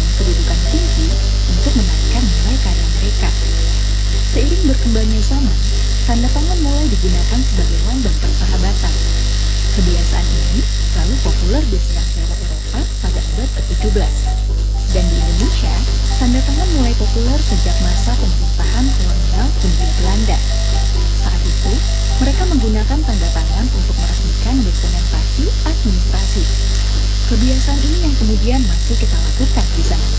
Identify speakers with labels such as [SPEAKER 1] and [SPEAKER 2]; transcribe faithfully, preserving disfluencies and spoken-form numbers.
[SPEAKER 1] dengan kedudukan tinggi untuk menaikkan nilai karya mereka. Seiring berkembangnya zaman, tanda tangan mulai digunakan sebagai lambang persahabatan. Kebiasaan ini lalu populer di negara Eropa pada abad ketujuh belas. Dan di Indonesia, tanda tangan mulai populer sejak masa pemerintahan kolonial Hindia Belanda. Saat itu, mereka menggunakan tanda tangan untuk meresmikan dokumentasi administrasi. Kebiasaan ini yang kemudian masih kita lakukan di sana